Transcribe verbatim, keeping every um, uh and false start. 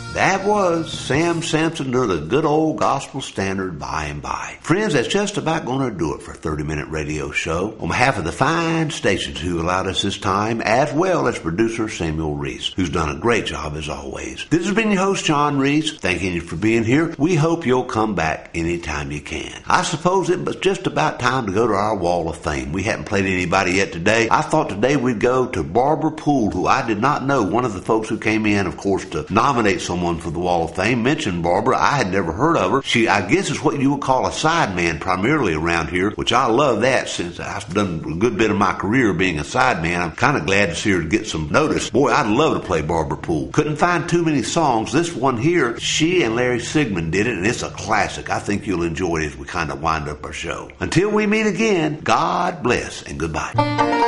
That was Sam Sampson or the good old gospel standard By and By. Friends, that's just about going to do it for a thirty-minute radio show. On behalf of the fine stations who allowed us this time, as well as producer Samuel Reese, who's done a great job as always. This has been your host, John Reese, thanking you for being here. We hope you'll come back anytime you can. I suppose it was just about time to go to our Wall of Fame. We haven't played anybody yet today. I thought today we'd go to Barbara Poole, who I did not know, one of the folks who came in, of course, to nominate someone for the Wall of Fame. Mentioned Barbara. I had never heard of her. She, I guess, is what you would call a sideman primarily around here, which I love that since I've done a good bit of my career being a sideman. I'm kind of glad to see her get some notice. Boy, I'd love to play Barbara Poole. Couldn't find too many songs. This one here, she and Larry Sigmund did it, and it's a classic. I think you'll enjoy it as we kind of wind up our show. Until we meet again, God bless and goodbye.